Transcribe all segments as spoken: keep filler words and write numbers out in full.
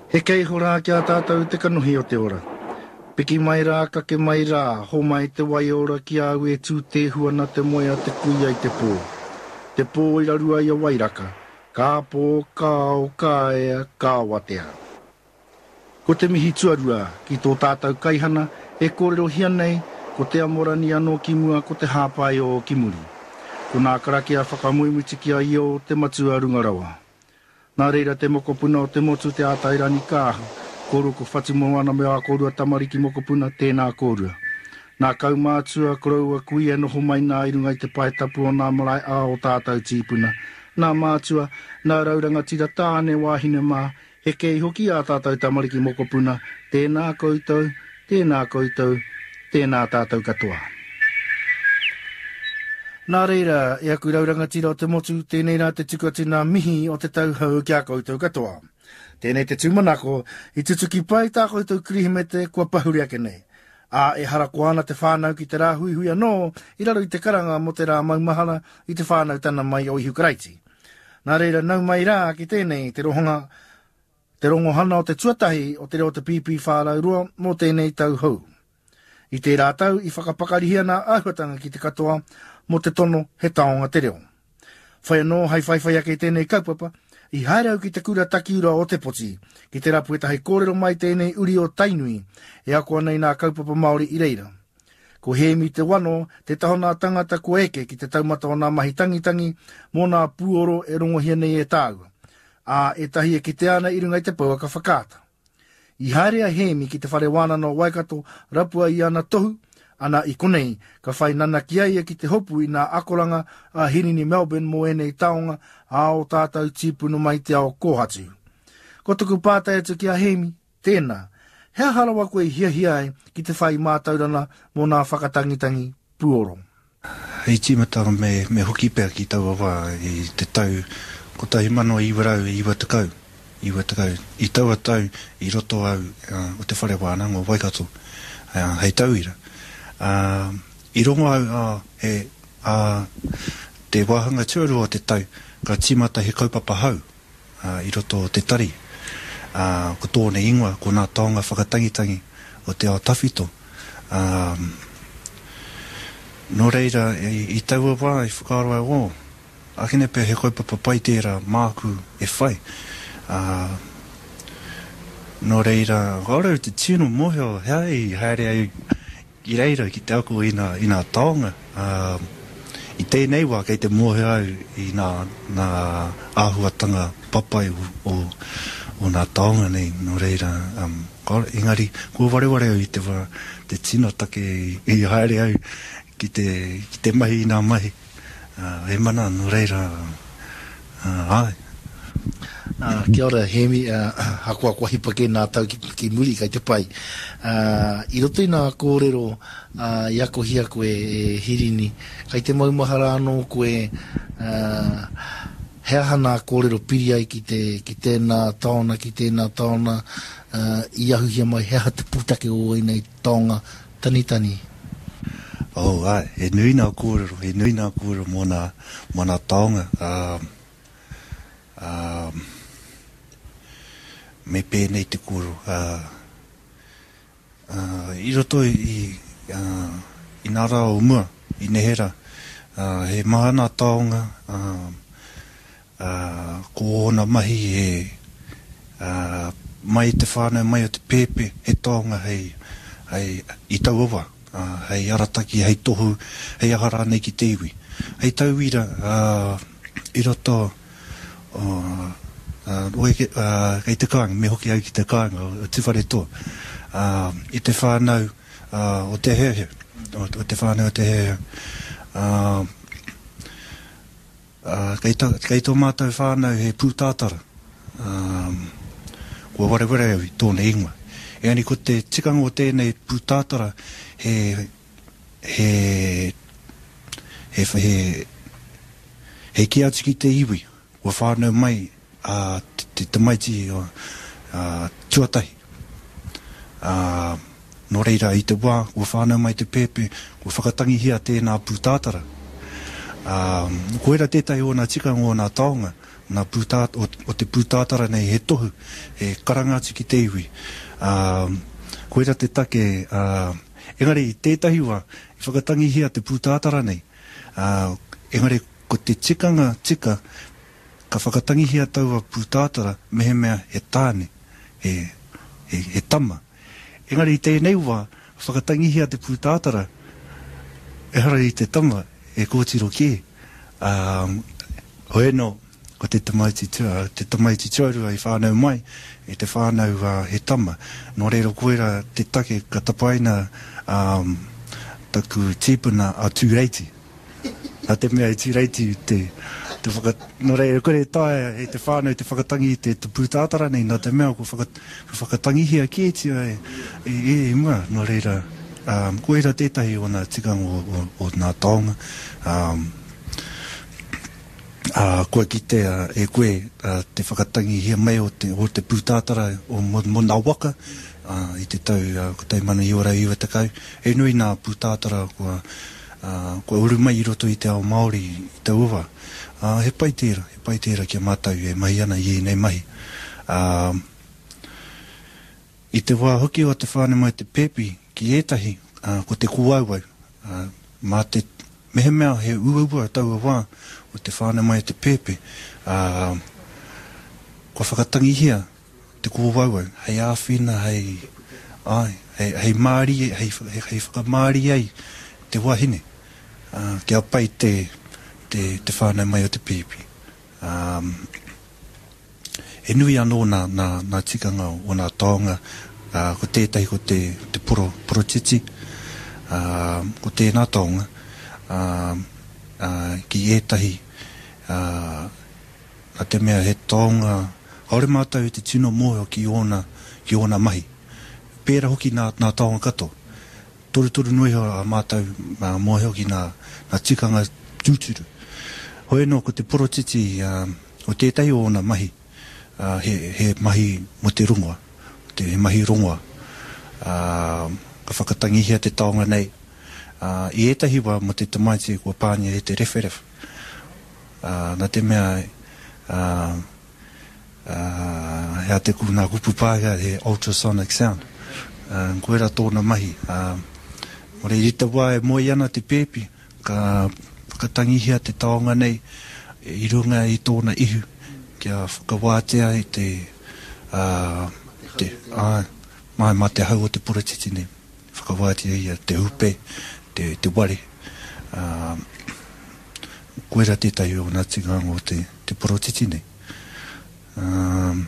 He kei hora kia tātou te kanuhi o te ora. Piki mai rā, kake mai rā, ho mai te wai ora ki au e tū te huana te moea te kui ai te pō. Te pō i rarua i a wairaka, kā pō, kā o, kā ea, kā watea. Ko te mihi tuarua ki tō tātou kaihana, e kōrero hia nei, ko te amorani anō ki mua ko te hāpai o ki muri. Ko nā karakia whakamuimuti ki a io te matua rungarawa. Nā reira te mokopuna o te motu te ātairani kāhu, kōru ko whatumoana me a kōrua tamariki mokopuna tēnā kōrua. Nā kaumātua koraua kui e noho mai nā irungai te paetapu o nā marae a o tātou tīpuna. Nā mātua, nā rauranga tira tāne wāhine mā, he kei hoki a tātou tamariki mokopuna, tēnā koutou, tēnā koutou, tēnā tātou katoa. Nā reira, e aku rauranga tira o te motu, tēnei rā te tuku tina mihi o te tauhau kia koutou katoa. Tēnei te tūmanako, i tutuki pai tā koutou kirihimete kua pahuri ake nei. A e harako ana te whānau ki te rā hui hui anō, i raro i te karanga mo te rā maumahana i te whānau tana mai o ihu karaiti. Nā reira, nau mai rā ki tēnei te rohonga, te rongohana o te tuatahi o te reo te pipi whārau rua mo tēnei tauhau. I te rātau, i whakapakarihia nā āhuatanga ki te katoa, mo te tono he taonga te reo. Whai anō, hai whaiwhai ake tēnei kaupapa, i haerau ki te kura takiura o te poti, ki te rapu e tahi kōrero mai tēnei uri o tainui, e ako anei nā kaupapa Māori i reira. Ko hemi te wano, te tahona tangata ko eke ki te taumata o nā mahi tangitangi, mō nā puoro e rongohia nei e tāua. A e tahi e ki te ana i rungai te pau ka whakata. I haerea hemi ki te whare wana no Waikato, rapua i ana tohu, ana i konei, ka whai nana ki aia ki te hopu i nā akoranga a Hirini Melbourne mo enei taonga a o tātou tīpunu mai te ao kōhatu. Ko tuku pātai atu ki a hemi, tēnā, hea harawa koe hia hia ai ki te whai mātaurana mo nā whakatangitangi puoro. Hei tīmatanga me, me hoki pēr ki tau awa i te tau, ko tahi mano i warau i iwa tekau, i iwa tekau, i tau a tau i roto au uh, o te whare wānanga o Waikato, uh, hei tauira. Uh, I rongo au uh, he, uh, te wāhanga tuarua o te tau, ka tīmata he kaupapa hau uh, i roto o te tari. Uh, ko tōne ingoa, ko nā taonga whakatangitangi o te ao tawhito. Um, no reira, i, i taua wā, i whakaroa o, akine pia he kaupapa pai tērā māku e whai. Uh, no reira, gaurau te tino mohio, hei, haere au, i reira ki te ako i nā, i nā taonga. Uh, I tēnei wā kei te mohe au i nā, nā āhuatanga papai o, o, o nā taonga nei, no reira. Um, engari, kua wareware au i te wā, te tino take i, i haere au ki te, ki te mahi i nā mahi. Uh, e mana, no reira, uh, ai. Uh, kia ora, hemi, uh, hakua kua hipa ke nā tau ki, ki muri kai te pai. Uh, I roto i nā kōrero uh, i ako hia koe e Hirini, kai te maumahara anō koe uh, hea hana kōrero piri ai ki, te, ki tēnā taona, ki tēnā taona, uh, i ahuhia mai hea te pūtake o i nei taonga tani tani. Oh, ai, e nui nā kōrero, e nui nā kōrero mō nā, mō nā taonga. Um, um, me pēnei te koro. Uh, uh, I roto i, uh, i nā rā o mua, i Nehera, uh, he mahana taonga, uh, uh, ko ona mahi he, uh, mai te whānau, mai o te pēpe, he taonga hei, hei i tau awa, uh, hei arataki, hei tohu, hei ahara nei ki te iwi. Hei tauira, uh, i roto, uh, Uh, oe ke, uh, kei te kāinga, me hoki au ki te kāinga o, o te whare toa. Uh, I te whānau uh, o te hea o, o te whānau o te hea uh, uh, kei, ta, kei tō mātou whānau he pūtātara. Um, kua ware ware au i tōna ingoa. E ani ko te tikanga o tēnei pūtātara he he he he he ki atu ki te iwi. Kua whānau mai a uh, te tamaiti o uh, tuatahi. Uh, no reira i te wā, ua whānau mai te pēpe, ua whakatangihia tēnā pūtātara. Uh, koera tētai o nā tika o nā taonga, nā pūtāt, o, o te pūtātara nei he tohu, he karangātu ki te iwi. Uh, koera te take, uh, engari, tētahi wā, i whakatangi hia te pūtātara nei. Uh, engari, ko te tikanga tika, ka whakatangi hia taua pūtātara, mehe mea he tāne, he, he, he tama. Engari, i tēnei wā, whakatangi hia te pūtātara, e hara i te tama, e kōtiro ki. Um, Hoi no, ko te tamaiti tua, te tamaiti tuarua i whānau mai, e te whānau uh, he tama. Nō reiro koera te take ka tapaina um, taku tīpuna a tūreiti. A te mea i tūreiti te, te whakat... Nō reiro koere tae e te whānau te whakatangi te, te pūtātara nei, nā te mea ko whakat, whakatangi hia ki tia e, e, e, e mua. Nō reira, um, koera tētahi o nā tikanga o, o, o nā taonga. Um, Uh, koe ki te uh, e koe uh, te whakatangi hia mai o te, o te pūtātara o mo, mo nā waka uh, i te tau uh, ko tei mana i ora iwa takau e nui nā pūtātara kua, uh, kua uru mai i roto i te ao Māori i te uwa uh, he pai tēra, he pai tēra kia mātau e mahi ana i nei mahi uh, i te wā hoki o te whāne mai te pepi ki ētahi uh, ko te kuauau uh, mā te mehe mea he uaua tau a wā o te whāna mai te pepe. Uh, kua whakatangi hia, te kuawauau, hei āwhina, hei, ai, hei, hei māri, hei, hei, hei whakamāri ai, te wahine. Uh, kia pai te, te, te whāna mai o te pepe. Um, e nui anō nā, nā, nā tikanga o nā taonga, uh, ko tētai ko te, te poro, poro titi, uh, ko tēnā taonga, uh, Uh, ki ētahi uh, a te mea he taonga haore mātau te tino mōheo ki ona, ki ona mahi pēra hoki nā, nā taonga kato toru toru nui a mātau uh, mōheo ki nā, nā tikanga tūturu hoi no ko te porotiti uh, o tētai o ona mahi uh, he, he mahi mo te rongoa te he mahi rongoa uh, ka whakatangi hia te taonga nei Uh, I etahi wā mo te tamaiti kua pānia e te referef. Uh, nā te mea uh, uh, hea te ku nā kupu pāia he ultrasonic sound. Uh, koera tōna mahi. Uh, More rita wā e moi ana te pepi ka whakatangi hia te taonga nei i runga i tōna ihu kia whakawātea i te uh, te uh, mai mā te hau o te puratiti nei. Whakawātea i te hupe te, te ware uh, koera tētai o nā tinganga o te, te porotiti nei uh,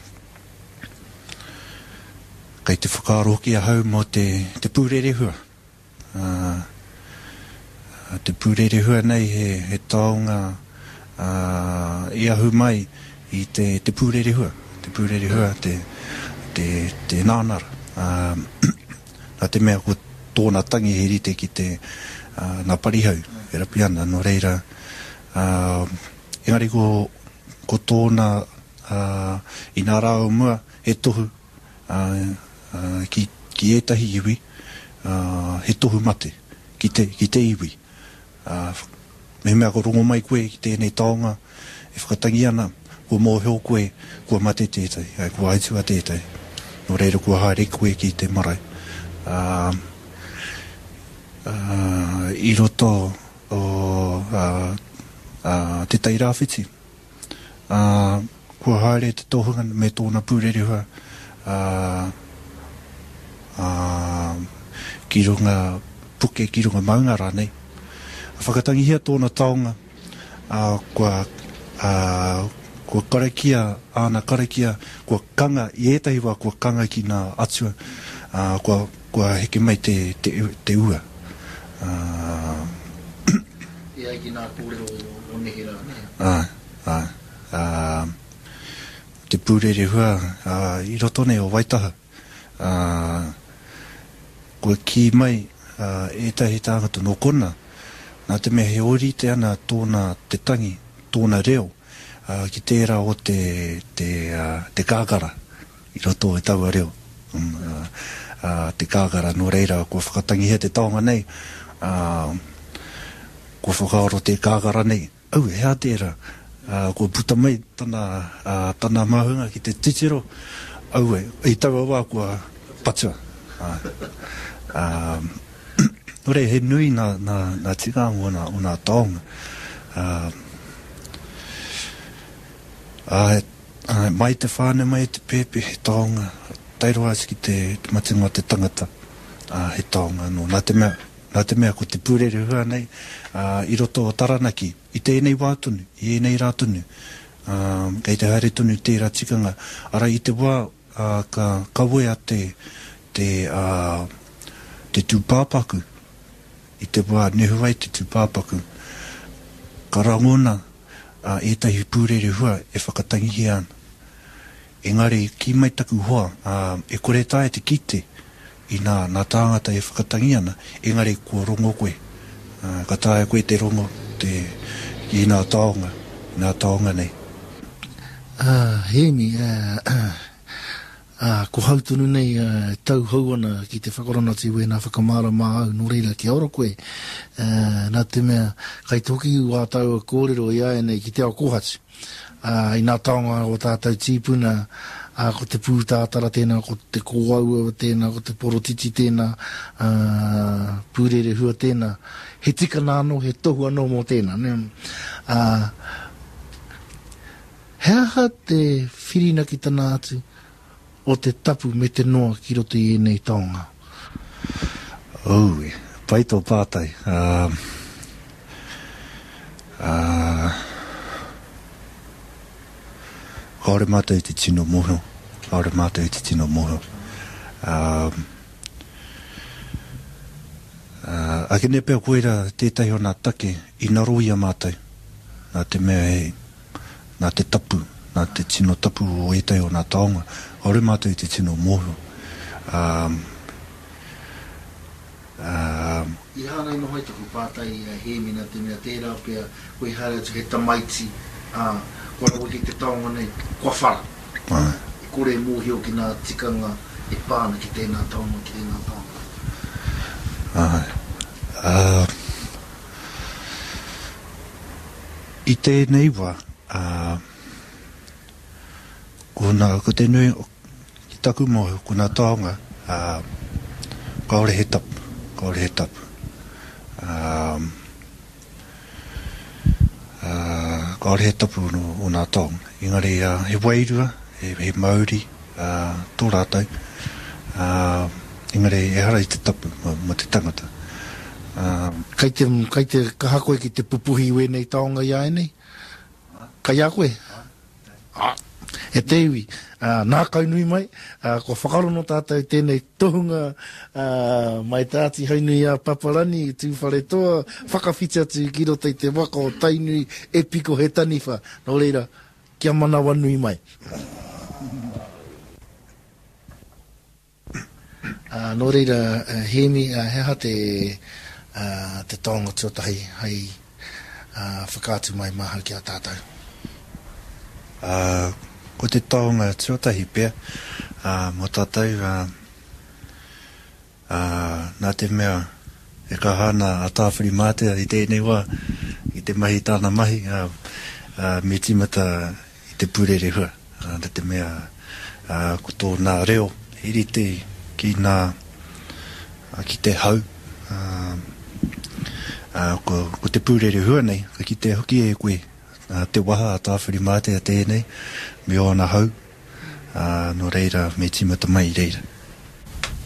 kai te whakaroki a hau mo te, te pūrere hua uh, te pūrere hua nei he, he taonga uh, i ahu mai i te, te pūrere hua te pūrere hua te, te, te nānara uh, nā te mea ko tōna tangi he rite ki te uh, nā parihau, e rapi ana, no reira. Uh, engari ko, ko tōna uh, i nā rāo mua he tohu uh, uh, ki, ki ētahi iwi, uh, he tohu mate ki te, ki te iwi. Uh, me mea ko rongo mai koe ki tēnei taonga, e whakatangi ana, ko mōheo koe, kua mate tētai, ai, kua aitua tētai. No reira kua haere koe ki te marae. Uh, uh, I roto o uh, uh, te tairāwhiti. Uh, kua haere te tohunga me tōna pūrere hua uh, uh, ki runga puke, ki runga maungara nei. Whakatangi hia tōna taonga uh, kua uh, kua karakia, āna karakia, kua kanga, i ētahi wā kua kanga ki nā atua, uh, kua kua heke mai te, te, te ua. Uh, I ai ki nā pūrero o nehera, ne? Ah, ah, ah, te pūrere hua, uh, i roto nei o Waitaha. Uh, kua ki mai, uh, ētahi tāngata no kona, nā te mea he ori te ana tōna te tangi, tōna reo, uh, ki tērā o te, te, uh, te kākara, i roto e taua reo. Um, uh, Uh, te kākara no reira, kua whakatangi hea te taonga nei, uh, kua whakaoro te kākara nei, au, hea tērā, uh, ko puta mai tana, uh, tana mahunga ki te titiro au e, i taua wā kua patua. Uh, um, ore he nui na, na, na tikangu o nā, o nā taonga. Uh, uh, uh, mai te whāne, mai te pepe, he taonga, tairoa ki te, te matinga te tangata, uh, he taonga, no, nā te mea, nā te mea ko te pūrere hua nei, uh, i roto o Taranaki, i te enei wātunu, i enei rātunu, uh, kei te haere tunu te rā tikanga, ara i te wā, uh, ka kawoea te, te, uh, te tūpāpaku, i te wā nehuai te tūpāpaku, ka rangona, uh, etahi pūrere hua e whakatangihi ana. Engari, ki mai taku hoa, uh, e kore tae te kite, i nā, nā tāngata e whakatangi ana, engari kua rongo koe. Uh, ka tae koe te rongo te, i nā taonga, i nā taonga nei. Uh, Hemi, uh, uh, uh, ko hautunu nei uh, tau hau ana ki te whakarana te wē nā whakamara mā au no reira ki aura koe. Uh, nā te mea, kai toki wā tau a kōrero i ae nei ki te ao kohatu. Uh, I nā taonga o tātou tīpuna, uh, ko te pūtātara tēnā, ko te kōaua tēnā, ko te porotiti tēnā, uh, pūrere hua tēnā, he tika nāno, he tohu anō mō tēnā. Uh, he aha te whirina ki tāna atu o te tapu me te noa ki roto i enei taonga? Oi, pai tō pātai. Uh, uh, Haore mātou i te tino moho. Haore mātou i te tino moho. Um, uh, ake ne pēr koera tētahi o nā take i naro ia mātou. Nā te mea hei, nā te tapu, nā te tino tapu o etai o nā taonga. Haore mātou i te tino moho. Um, um, I hānei no hoi tuku pātai uh, he mina te mea tērā pia koe hara tu he tamaiti uh, kua rau ki te taonga nei kua whara. Ai. I kore mōhio ki nā tikanga e pāna ki tēnā taonga ki tēnā taonga. Ai. Uh, I tēnei wā, uh, ko, nā, ko te nui ki taku moho, ko nā taonga, uh, kaore he tapu, kaore he tapu. Um, uh, kaore he tapu no, o nā taonga. Engari, uh, he wairua, he, he mauri, uh, tō rātou. Uh, engari, e hara i te tapu mo, mo te tangata. Um, Kai te, kai te kaha koe ki te pupuhi ue nei taonga ia e nei? Kai a koe? Ah, e te iwi. Uh, nā kaunui mai, uh, ko whakarono tātou tēnei tohunga uh, mai tāti haunui a Paparani, tūwhare toa, whakawhiti atu ki roto i te waka o tainui e piko he taniwha. Nō reira, kia mana wanui mai. Uh, nō reira, uh, Hemi, uh, heha te, uh, te taonga tuatahi hei uh, whakātu mai maha ki a tātou. Uh, ko te taonga tuatahi pia, uh, mo tātou, uh, uh, nā te mea e ka hana a tāwhiri mātea i tēnei wā, i te mahi tāna mahi, uh, uh, me timata i te pūrere hua. Uh, nā te mea, uh, ko tō nā reo, hiri te ki nā, uh, ki te hau, uh, uh, ko, ko te pūrere hua nei, ka ki te hoki e koe, uh, te waha a tāwhiri mātea tēnei, me o ana hau, uh, no reira me timata mai reira.